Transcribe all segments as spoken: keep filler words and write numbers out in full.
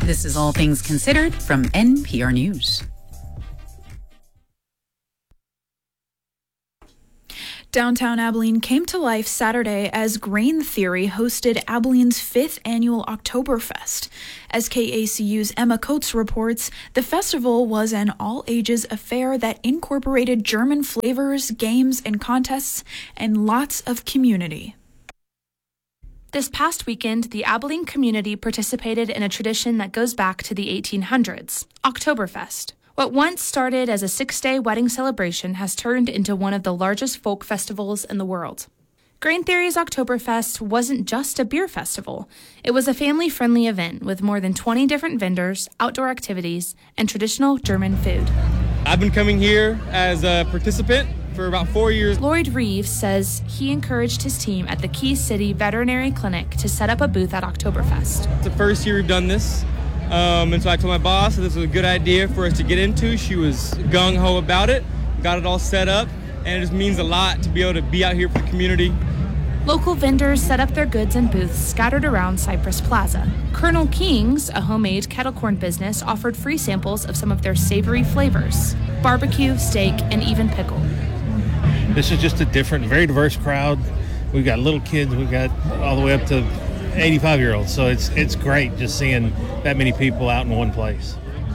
This is All Things Considered from N P R News. Downtown Abilene came to life Saturday as Grain Theory hosted Abilene's fifth annual Oktoberfest. As K A C U's Emma Coates reports, the festival was an all-ages affair that incorporated German flavors, games, and contests, and lots of community. This past weekend, the Abilene community participated in a tradition that goes back to the eighteen hundreds, Oktoberfest. What once started as a six-day wedding celebration has turned into one of the largest folk festivals in the world. Grain Theory's Oktoberfest wasn't just a beer festival. It was a family-friendly event with more than twenty different vendors, outdoor activities, and traditional German food. I've been coming here as a participant for about four years. Lloyd Reeves says he encouraged his team at the Key City Veterinary Clinic to set up a booth at Oktoberfest. It's the first year we've done this. Um, and so I told my boss that this was a good idea for us to get into. She was gung-ho about it, got it all set up, and it just means a lot to be able to be out here for the community. Local vendors set up their goods and booths scattered around Cypress Plaza. Colonel King's, a homemade kettle corn business, offered free samples of some of their savory flavors: barbecue, steak, and even pickle. This is just a different, very diverse crowd. We've got little kids, we've got all the way up to eighty-five-year-olds, so it's it's great just seeing that many people out in one place.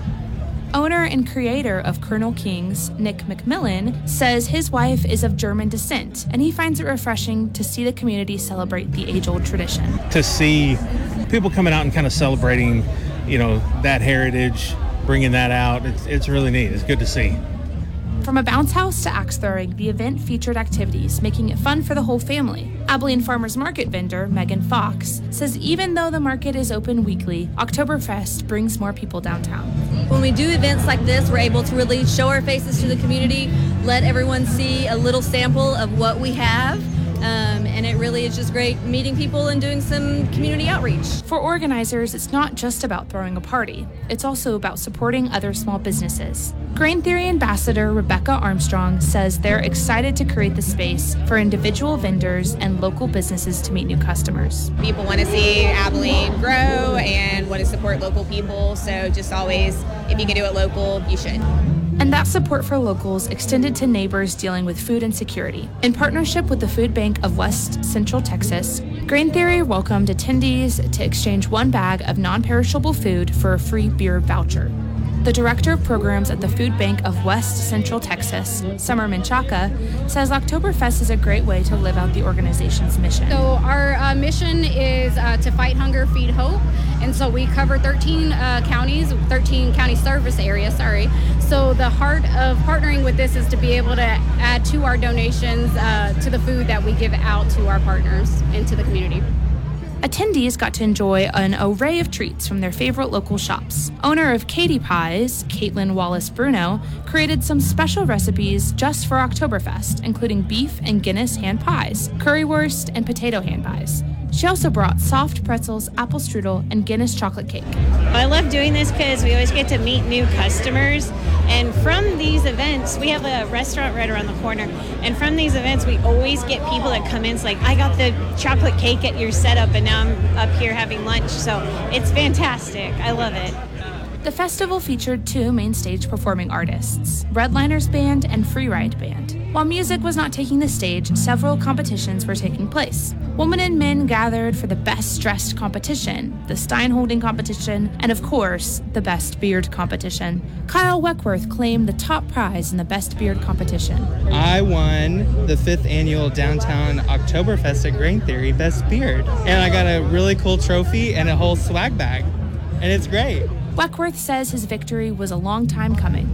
Owner and creator of Colonel King's, Nick McMillan, says his wife is of German descent, and he finds it refreshing to see the community celebrate the age-old tradition. To see people coming out and kind of celebrating, you know, that heritage, bringing that out, it's, it's really neat. It's good to see. From a bounce house to axe throwing, the event featured activities, making it fun for the whole family. Abilene Farmers Market vendor Megan Fox says even though the market is open weekly, Oktoberfest brings more people downtown. When we do events like this, we're able to really show our faces to the community, let everyone see a little sample of what we have. Um, and it really is just great meeting people and doing some community outreach. For organizers, it's not just about throwing a party. It's also about supporting other small businesses. Grain Theory Ambassador Rebecca Armstrong says they're excited to create the space for individual vendors and local businesses to meet new customers. People want to see Abilene grow and want to support local people, so just always, if you can do it local, you should. And that support for locals extended to neighbors dealing with food insecurity. In partnership with the Food Bank of West Central Texas, Grain Theory welcomed attendees to exchange one bag of non-perishable food for a free beer voucher. The director of programs at the Food Bank of West Central Texas, Summer Menchaca, says Oktoberfest is a great way to live out the organization's mission. So our uh, mission is uh, to fight hunger, feed hope. And so we cover thirteen uh, counties, thirteen county service areas, sorry. So the heart of partnering with this is to be able to add to our donations uh, to the food that we give out to our partners and to the community. Attendees got to enjoy an array of treats from their favorite local shops. Owner of Katie Pies, Caitlin Wallace Bruno, created some special recipes just for Oktoberfest, including beef and Guinness hand pies, currywurst, and potato hand pies. She also brought soft pretzels, apple strudel, and Guinness chocolate cake. I love doing this because we always get to meet new customers. And from these events, we have a restaurant right around the corner. And from these events, we always get people that come in. It's like, I got the chocolate cake at your setup, and now I'm up here having lunch. So it's fantastic. I love it. The festival featured two main stage performing artists, Redliners Band and Freeride Band. While music was not taking the stage, several competitions were taking place. Women and men gathered for the Best Dressed competition, the Stein Holding competition, and of course, the Best Beard competition. Kyle Weckworth claimed the top prize in the Best Beard competition. I won the fifth annual Downtown Oktoberfest at Grain Theory Best Beard. And I got a really cool trophy and a whole swag bag. And it's great. Weckworth says his victory was a long time coming.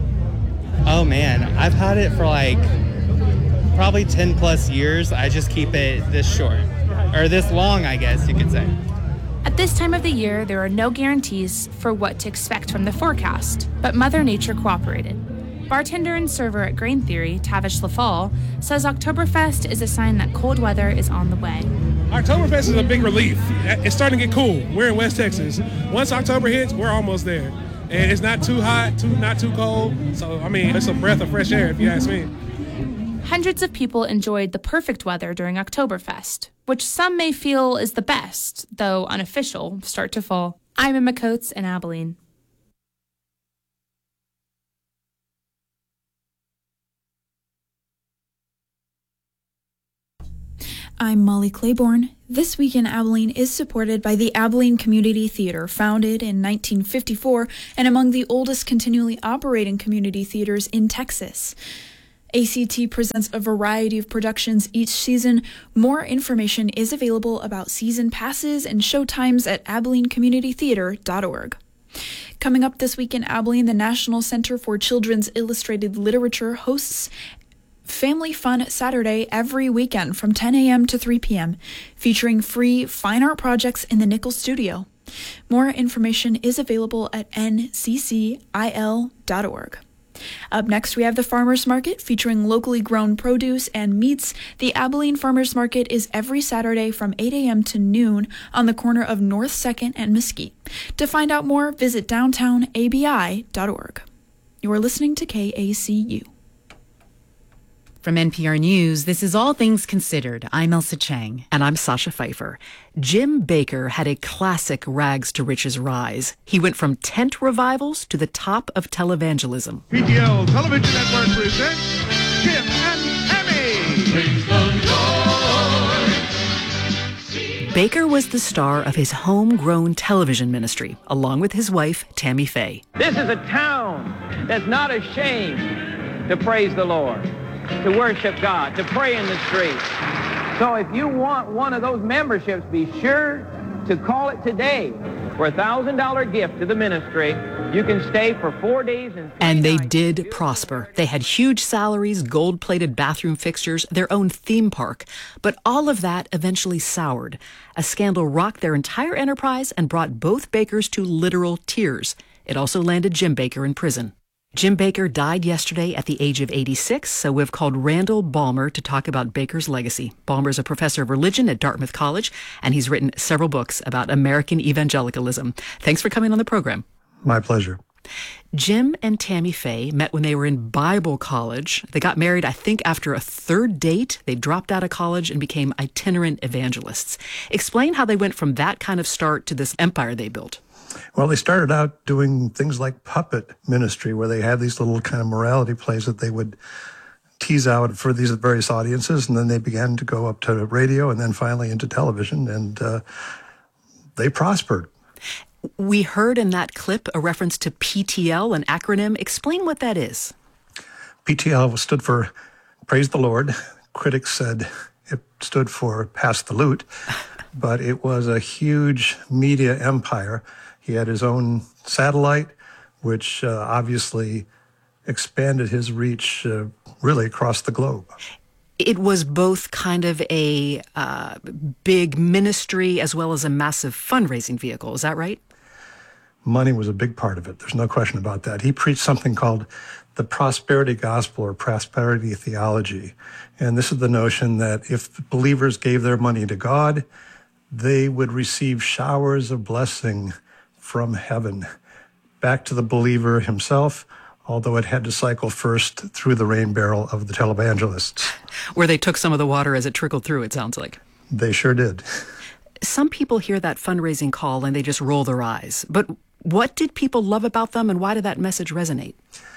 Oh man, I've had it for like probably ten plus years. I just keep it this short, or this long, I guess you could say. At this time of the year, there are no guarantees for what to expect from the forecast, but Mother Nature cooperated. Bartender and server at Grain Theory, Tavish Lafall, says Oktoberfest is a sign that cold weather is on the way. Oktoberfest is a big relief. It's starting to get cool. We're in West Texas. Once October hits, we're almost there. And it's not too hot, too not too cold. So, I mean, it's a breath of fresh air, if you ask me. Hundreds of people enjoyed the perfect weather during Oktoberfest, which some may feel is the best, though unofficial, start to fall. I'm Emma Coates in Abilene. I'm Molly Claiborne. This Week in Abilene is supported by the Abilene Community Theater, founded in nineteen fifty-four and among the oldest continually operating community theaters in Texas. A C T presents a variety of productions each season. More information is available about season passes and showtimes at abilene community theater dot org. Coming up this week in Abilene, the National Center for Children's Illustrated Literature hosts Family Fun Saturday every weekend from ten a.m. to three p.m., featuring free fine art projects in the Nichols Studio. More information is available at n c c i l dot org. Up next, we have the Farmers Market featuring locally grown produce and meats. The Abilene Farmers Market is every Saturday from eight a.m. to noon on the corner of North second and Mesquite. To find out more, visit downtown a b i dot org. You are listening to K A C U. From N P R News, this is All Things Considered. I'm Elsa Chang. And I'm Sasha Pfeiffer. Jim Bakker had a classic rags to riches rise. He went from tent revivals to the top of televangelism. P T L Television Network presents Jim and Tammy. Praise the Lord. Bakker was the star of his homegrown television ministry, along with his wife, Tammy Faye. This is a town that's not ashamed to praise the Lord, to worship God, to pray in the streets. So if you want one of those memberships, be sure to call it today. For a one thousand dollars gift to the ministry, you can stay for four days and And they did prosper. They had huge salaries, gold-plated bathroom fixtures, their own theme park. But all of that eventually soured. A scandal rocked their entire enterprise and brought both Bakkers to literal tears. It also landed Jim Bakker in prison. Jim Bakker died yesterday at the age of eighty-six, so we've called Randall Balmer to talk about Bakker's legacy. Balmer's a professor of religion at Dartmouth College, and he's written several books about American evangelicalism. Thanks for coming on the program. My pleasure. Jim and Tammy Faye met when they were in Bible college. They got married, I think, after a third date. They dropped out of college and became itinerant evangelists. Explain how they went from that kind of start to this empire they built. Well, they started out doing things like puppet ministry, where they had these little kind of morality plays that they would tease out for these various audiences, and then they began to go up to radio and then finally into television, and uh, they prospered. We heard in that clip a reference to P T L, an acronym. Explain what that is. P T L stood for Praise the Lord. Critics said it stood for Pass the Loot, but it was a huge media empire. He had his own satellite, which uh, obviously expanded his reach uh, really across the globe. It was both kind of a uh, big ministry as well as a massive fundraising vehicle. Is that right? Money was a big part of it. There's no question about that. He preached something called the prosperity gospel or prosperity theology. And this is the notion that if believers gave their money to God, they would receive showers of blessing from heaven back to the believer himself, although it had to cycle first through the rain barrel of the televangelists. Where they took some of the water as it trickled through, it sounds like. They sure did. Some people hear that fundraising call and they just roll their eyes. But what did people love about them, and why did that message resonate?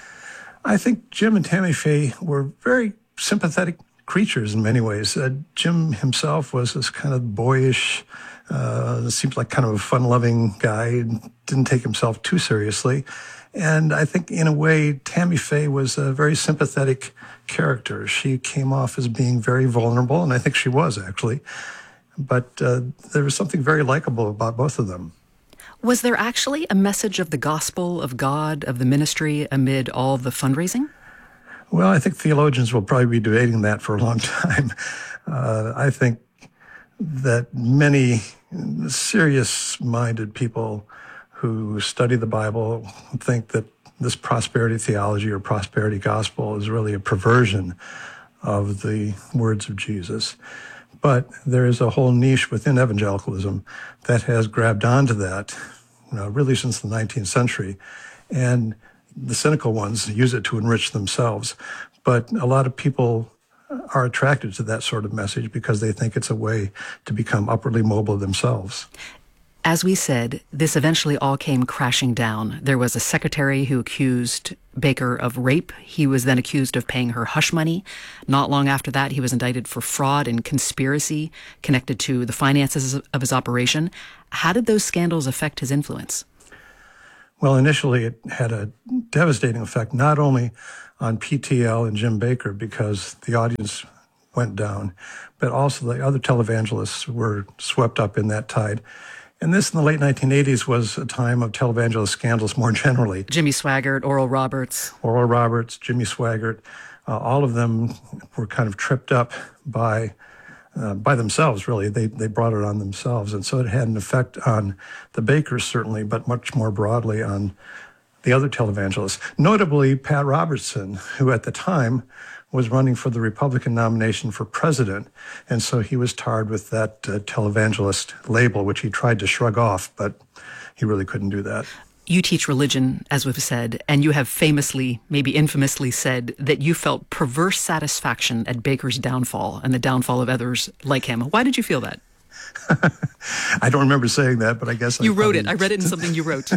I think Jim and Tammy Faye were very sympathetic creatures in many ways. Uh, Jim himself was this kind of boyish, uh, seems like kind of a fun-loving guy, didn't take himself too seriously. And I think in a way, Tammy Faye was a very sympathetic character. She came off as being very vulnerable, and I think she was actually. But uh, there was something very likable about both of them. Was there actually a message of the gospel, of God, of the ministry amid all the fundraising? Well, I think theologians will probably be debating that for a long time. Uh, I think that many serious-minded people who study the Bible think that this prosperity theology or prosperity gospel is really a perversion of the words of Jesus. But there is a whole niche within evangelicalism that has grabbed onto that, you know, really since the nineteenth century. And the cynical ones use it to enrich themselves. But a lot of people are attracted to that sort of message because they think it's a way to become upwardly mobile themselves. As we said, this eventually all came crashing down. There was a secretary who accused Baker of rape. He was then accused of paying her hush money. Not long after that, he was indicted for fraud and conspiracy connected to the finances of his operation. How did those scandals affect his influence? Well, initially it had a devastating effect, not only on P T L and Jim Baker, because the audience went down, but also the other televangelists were swept up in that tide. And this in the late nineteen eighties was a time of televangelist scandals more generally. Jimmy Swaggart, Oral Roberts. Oral Roberts, Jimmy Swaggart, uh, all of them were kind of tripped up by uh, by themselves, really. They they brought it on themselves. And so it had an effect on the Bakers, certainly, but much more broadly on the other televangelists. Notably, Pat Robertson, who at the time was running for the Republican nomination for president, and so he was tarred with that uh, televangelist label, which he tried to shrug off, but he really couldn't do that. You teach religion, as we've said, and you have famously, maybe infamously said that you felt perverse satisfaction at Baker's downfall and the downfall of others like him. Why did you feel that? I don't remember saying that, but I guess you I wrote it. I read it in something you wrote.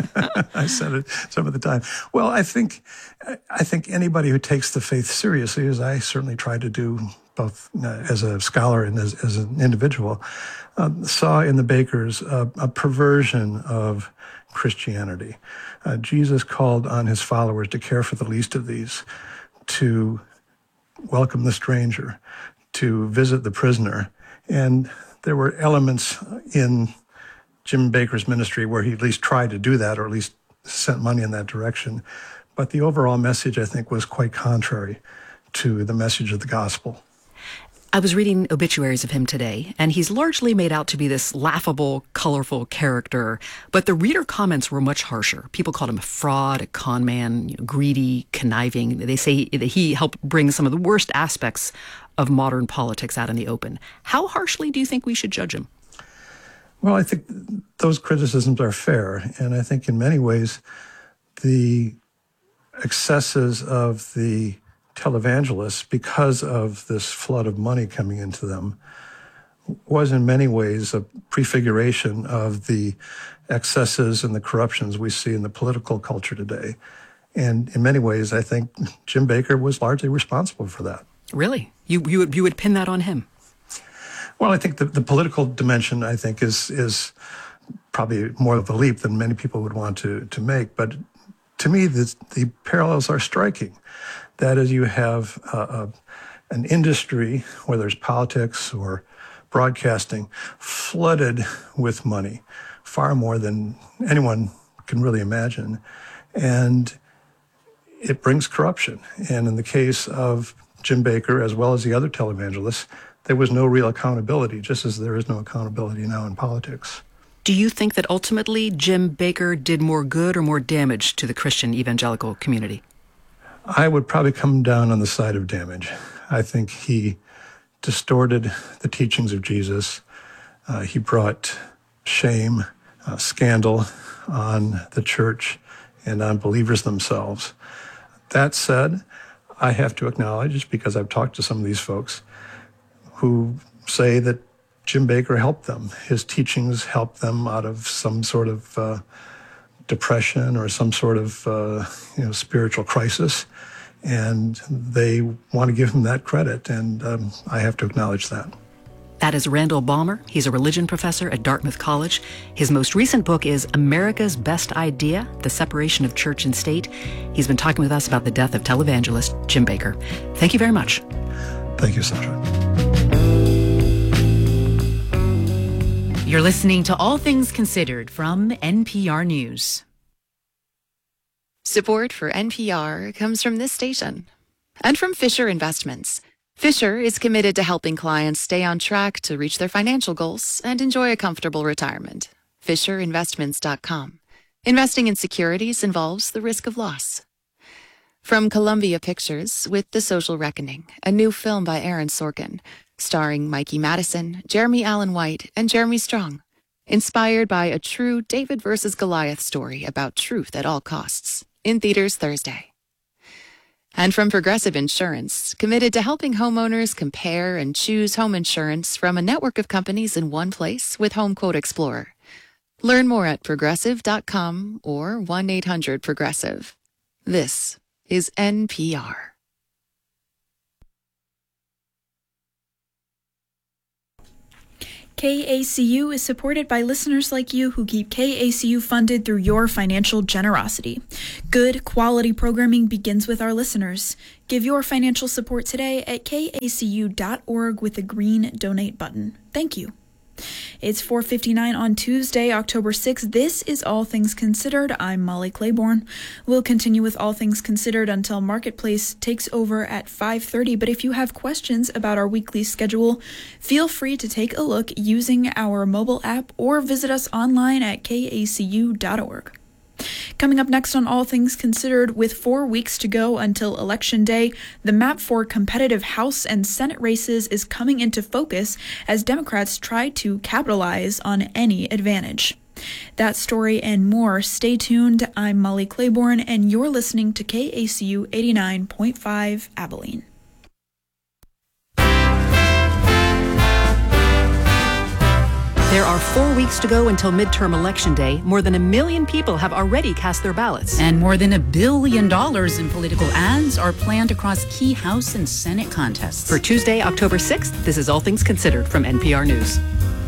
I said it some of the time. Well, I think I think anybody who takes the faith seriously, as I certainly try to do, both uh, as a scholar and as, as an individual, uh, saw in the Bakers uh, a perversion of Christianity. Uh, Jesus called on his followers to care for the least of these, to welcome the stranger, to visit the prisoner, and there were elements in Jim Baker's ministry where he at least tried to do that, or at least sent money in that direction. But the overall message, I think, was quite contrary to the message of the gospel. I was reading obituaries of him today, and he's largely made out to be this laughable, colorful character, but the reader comments were much harsher. People called him a fraud, a con man, you know, greedy, conniving. They say that he helped bring some of the worst aspects of modern politics out in the open. How harshly do you think we should judge him? Well, I think those criticisms are fair, and I think in many ways the excesses of the televangelists, because of this flood of money coming into them, was in many ways a prefiguration of the excesses and the corruptions we see in the political culture today. And in many ways, I think Jim Baker was largely responsible for that. Really? You you would, you would pin that on him? Well, I think the, the political dimension, I think, is is probably more of a leap than many people would want to, to make. But to me, the, the parallels are striking. That is, you have uh, a, an industry, whether it's politics or broadcasting, flooded with money, far more than anyone can really imagine. And it brings corruption. And in the case of Jim Baker, as well as the other televangelists, there was no real accountability, just as there is no accountability now in politics. Do you think that ultimately Jim Baker did more good or more damage to the Christian evangelical community? I would probably come down on the side of damage. I think he distorted the teachings of Jesus. Uh, he brought shame, uh, scandal on the church and on believers themselves. That said, I have to acknowledge, because I've talked to some of these folks who say that Jim Baker helped them. His teachings helped them out of some sort of uh, depression or some sort of uh, you know spiritual crisis, and they want to give him that credit, and um, I have to acknowledge that. That is Randall Balmer. He's a religion professor at Dartmouth College. His most recent book is America's Best Idea, The Separation of Church and State. He's been talking with us about the death of televangelist Jim Baker. Thank you very much. Thank you, Sandra. You're listening to All Things Considered from N P R News. Support for N P R comes from this station and from Fisher Investments. Fisher is committed to helping clients stay on track to reach their financial goals and enjoy a comfortable retirement. Fisher Investments dot com. Investing in securities involves the risk of loss. From Columbia Pictures with The Social Reckoning, a new film by Aaron Sorkin, starring Mikey Madison, Jeremy Allen White, and Jeremy Strong. Inspired by a true David versus Goliath story about truth at all costs. In theaters Thursday. And from Progressive Insurance, committed to helping homeowners compare and choose home insurance from a network of companies in one place with Home Quote Explorer. Learn more at progressive dot com or one eight hundred progressive. This is N P R. K A C U is supported by listeners like you who keep K A C U funded through your financial generosity. Good quality programming begins with our listeners. Give your financial support today at K A C U dot org with the green donate button. Thank you. It's four fifty-nine on Tuesday, October sixth. This is All Things Considered. I'm Molly Claiborne. We'll continue with All Things Considered until Marketplace takes over at five thirty. But if you have questions about our weekly schedule, feel free to take a look using our mobile app or visit us online at K A C U dot org. Coming up next on All Things Considered, with four weeks to go until Election Day, the map for competitive House and Senate races is coming into focus as Democrats try to capitalize on any advantage. That story and more. Stay tuned. I'm Molly Claiborne, and you're listening to K A C U eighty-nine point five Abilene. There are four weeks to go until midterm election day. More than a million people have already cast their ballots. And more than a billion dollars in political ads are planned across key House and Senate contests. For Tuesday, October sixth, this is All Things Considered from N P R News.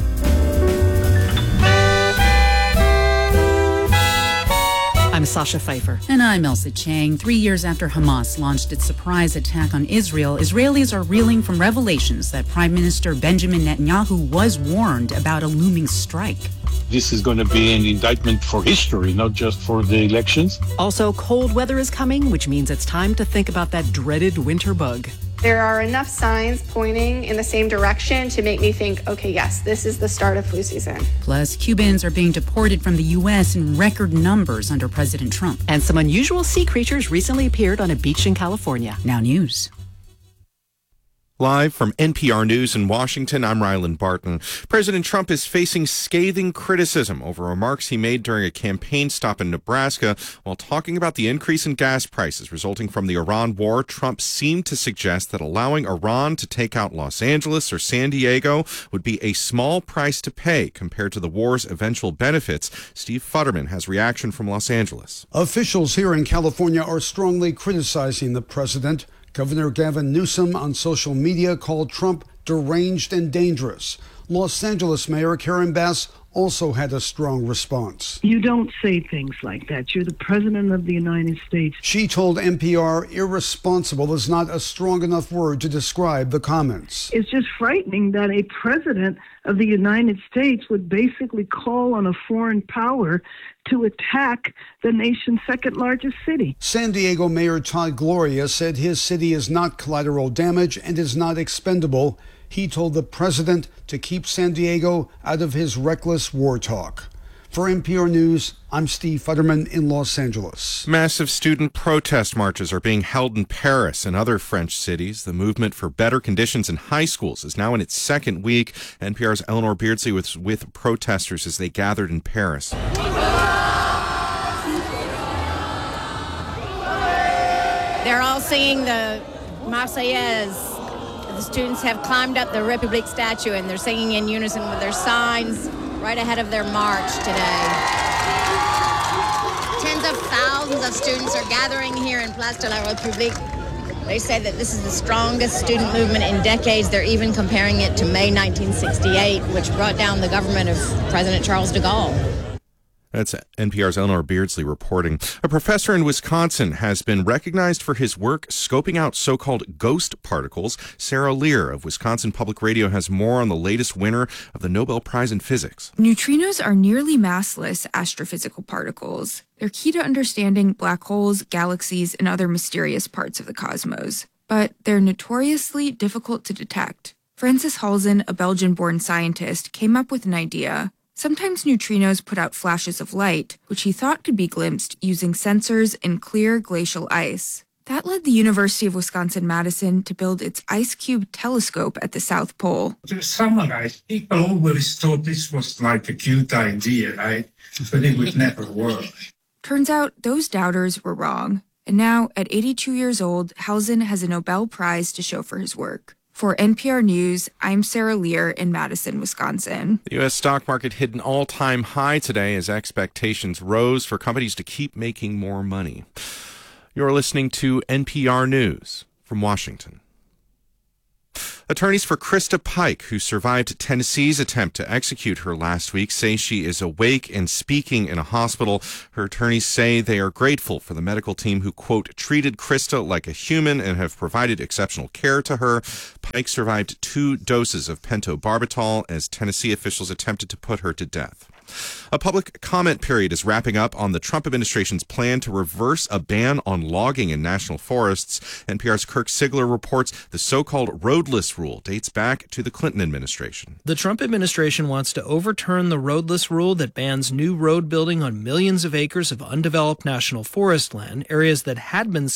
I'm Sasha Pfeiffer. And I'm Elsa Chang. Three years after Hamas launched its surprise attack on Israel, Israelis are reeling from revelations that Prime Minister Benjamin Netanyahu was warned about a looming strike. This is going to be an indictment for history, not just for the elections. Also, cold weather is coming, which means it's time to think about that dreaded winter bug. There are enough signs pointing in the same direction to make me think, okay, yes, this is the start of flu season. Plus, Cubans are being deported from the U S in record numbers under President Trump. And some unusual sea creatures recently appeared on a beach in California. Now news. Live from N P R News in Washington, I'm Ryland Barton. President Trump is facing scathing criticism over remarks he made during a campaign stop in Nebraska. While talking about the increase in gas prices resulting from the Iran war, Trump seemed to suggest that allowing Iran to take out Los Angeles or San Diego would be a small price to pay compared to the war's eventual benefits. Steve Futterman has reaction from Los Angeles. Officials here in California are strongly criticizing the president. Governor Gavin Newsom on social media called Trump deranged and dangerous. Los Angeles Mayor Karen Bass also had a strong response. You don't say things like that. You're the president of the United States. She told N P R irresponsible is not a strong enough word to describe the comments. It's just frightening that a president of the United States would basically call on a foreign power to attack the nation's second largest city. San Diego Mayor Todd Gloria said his city is not collateral damage and is not expendable. He told the president to keep San Diego out of his reckless war talk. For N P R News, I'm Steve Futterman in Los Angeles. Massive student protest marches are being held in Paris and other French cities. The movement for better conditions in high schools is now in its second week. N P R's Eleanor Beardsley was with protesters as they gathered in Paris. They're all singing the Marseillaise. The students have climbed up the République statue and they're singing in unison with their signs right ahead of their march today. Tens of thousands of students are gathering here in Place de la République. They say that this is the strongest student movement in decades. They're even comparing it to May nineteen sixty-eight, which brought down the government of President Charles de Gaulle. That's N P R's Eleanor Beardsley reporting. A professor in Wisconsin has been recognized for his work scoping out so-called ghost particles. Sarah Lear of Wisconsin Public Radio has more on the latest winner of the Nobel Prize in Physics. Neutrinos are nearly massless astrophysical particles. They're key to understanding black holes, galaxies, and other mysterious parts of the cosmos. But they're notoriously difficult to detect. Francis Halzen, a Belgian-born scientist, came up with an idea. Sometimes neutrinos put out flashes of light, which he thought could be glimpsed using sensors in clear glacial ice. That led the University of Wisconsin-Madison to build its IceCube telescope at the South Pole. To summarize, people always thought this was like a cute idea, right? But it would never work. Turns out those doubters were wrong. And now, at eighty-two years old, Halzen has a Nobel Prize to show for his work. For N P R News, I'm Sarah Lear in Madison, Wisconsin. The U S stock market hit an all-time high today as expectations rose for companies to keep making more money. You're listening to N P R News from Washington. Attorneys for Krista Pike, who survived Tennessee's attempt to execute her last week, say she is awake and speaking in a hospital. Her attorneys say they are grateful for the medical team who, quote, treated Krista like a human and have provided exceptional care to her. Pike survived two doses of pentobarbital as Tennessee officials attempted to put her to death. A public comment period is wrapping up on the Trump administration's plan to reverse a ban on logging in national forests. N P R's Kirk Sigler reports the so-called roadless rule dates back to the Clinton administration. The Trump administration wants to overturn the roadless rule that bans new road building on millions of acres of undeveloped national forest land, areas that had been